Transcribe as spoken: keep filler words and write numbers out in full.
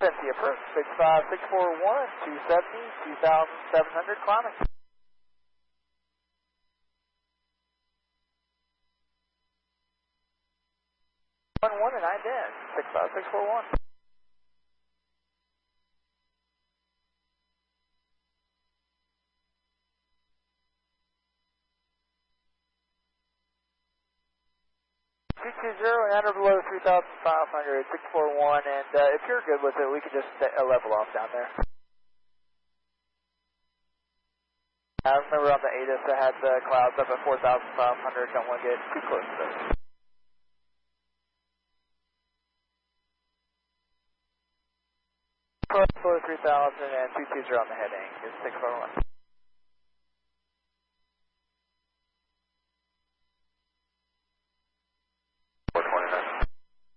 Fancy approach, six five six four one, two seventy, two thousand seven hundred climbing. one one and I did, six five six four one. two two zero and out or below three thousand five hundred, six four one, and uh, if you're good with it, we can just set a level off down there. I remember on the A T I S I had the clouds up at four thousand five hundred, don't want to get too close to those. Below three thousand and two two zero on the heading is six four one.